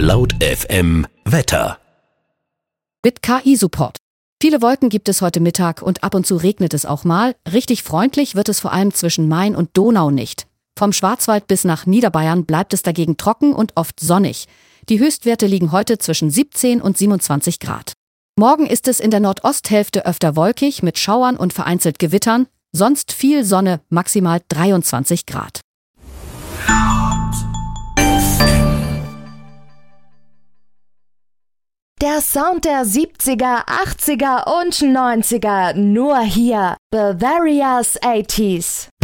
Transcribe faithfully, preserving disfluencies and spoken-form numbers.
Laut F M Wetter. Mit K I-Support. Viele Wolken gibt es heute Mittag und ab und zu regnet es auch mal. Richtig freundlich wird es vor allem zwischen Main und Donau nicht. Vom Schwarzwald bis nach Niederbayern bleibt es dagegen trocken und oft sonnig. Die Höchstwerte liegen heute zwischen siebzehn und siebenundzwanzig Grad. Morgen ist es in der Nordosthälfte öfter wolkig mit Schauern und vereinzelt Gewittern. Sonst viel Sonne, maximal dreiundzwanzig Grad. Der Sound der siebziger, achtziger und neunziger, nur hier, Bavaria's achtziger.